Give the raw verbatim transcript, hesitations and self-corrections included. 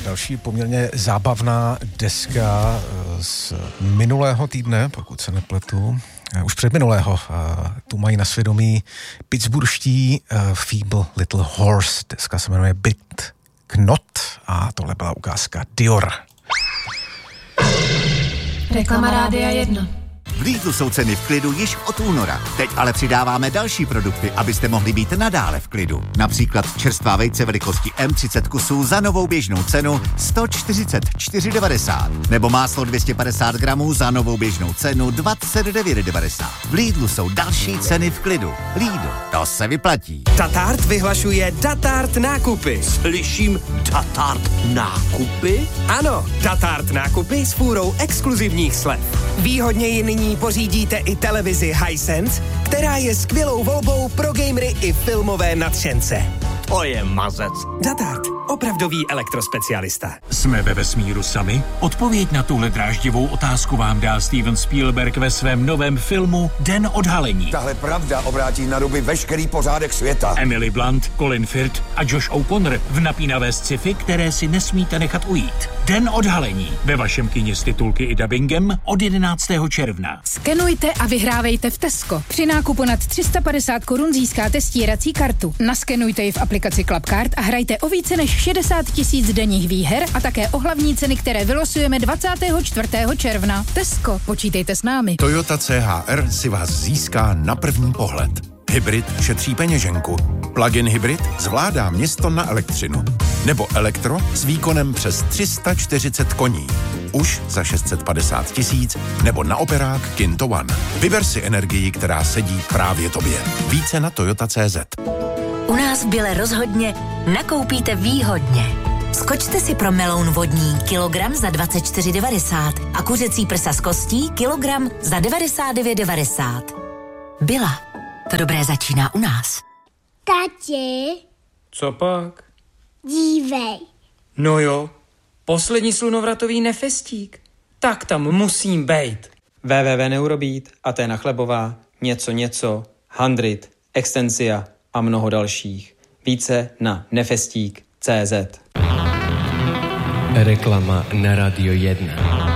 Další poměrně zábavná deska z minulého týdne, pokud se nepletu. Už předminulého. Tu mají na svědomí pittsburští Feeble Little Horse. Deska se jmenuje Bit Knot a tohle byla ukázka Dior. Reklama Rádia jedna. V Lidlu jsou ceny v klidu již od února. Teď ale přidáváme další produkty, abyste mohli být nadále v klidu. Například čerstvá vejce velikosti M třicet kusů za novou běžnou cenu sto čtyřicet čtyři devadesát. Nebo máslo dvě stě padesát gramů za novou běžnou cenu dvacet devět devadesát. V Lidlu jsou další ceny v klidu. Lidl, to se vyplatí. Tatart vyhlašuje Tatart nákupy. Slyším Tatart nákupy? Ano, Tatart nákupy s fůrou exkluzivních slev. Výhodně ji nyní pořídíte i televizi Hisense, která je skvělou volbou pro gamery i filmové nadšence. To je mazec. Tatart, opravdový elektrospecialista. Jsme ve vesmíru sami? Odpověď na tuhle dráždivou otázku vám dá Steven Spielberg ve svém novém filmu Den odhalení. Tahle pravda obrátí na ruby veškerý pořádek světa. Emily Blunt, Colin Firth a Josh O'Connor v napínavé sci-fi, které si nesmíte nechat ujít. Den odhalení ve vašem kině s titulky i dabingem od jedenáctého června. Skenujte a vyhrávejte v Tesco. Při nákupu nad tři sta padesát korun získáte stírací kartu. Naskenujte ji v aplikaci Clubcard a hrajte o více než šedesát tisíc denních výher a také o hlavní ceny, které vylosujeme dvacátého čtvrtého června. Tesco, počítejte s námi. Toyota C H R si vás získá na první pohled. Hybrid šetří peněženku. Plug-in hybrid zvládá město na elektřinu. Nebo elektro s výkonem přes tři sta čtyřicet koní. Už za šest set padesát tisíc nebo na operák Kinto One. Vyber si energii, která sedí právě tobě. Více na Toyota tečka cé zet. U nás v Bile rozhodně nakoupíte výhodně. Skočte si pro meloun vodní kilogram za dvacet čtyři devadesát a kuřecí prsa z kostí kilogram za devadesát devět devadesát. Bila. To dobré začíná u nás. Tati. Co pak? Dívej. No jo, poslední slunovratový nefestík. Tak tam musím bejt. www Neurobeat, Aténa Chlebová, něco něco, Handrit, Extensia a mnoho dalších. Více na nefestík tečka cé zet. Reklama na Radio jedna.